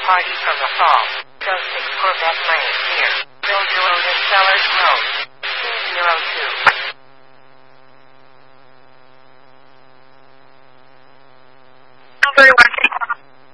party from the fall. Ghosting Corvette Lane here. Build your own in Sellers Road.